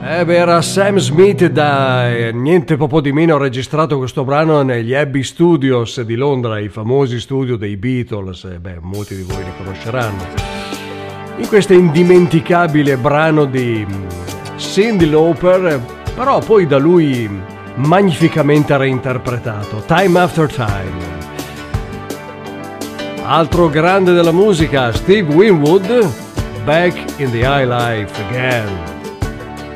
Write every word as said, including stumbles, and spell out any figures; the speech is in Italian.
Eh beh, era Sam Smith da eh, niente poco di meno. Ha registrato questo brano negli Abbey Studios di Londra, i famosi studio dei Beatles. Eh beh, molti di voi li conosceranno. In questo indimenticabile brano di Cyndi Lauper, però poi da lui magnificamente reinterpretato, Time After Time. Altro grande della musica, Steve Winwood, Back in the High Life Again.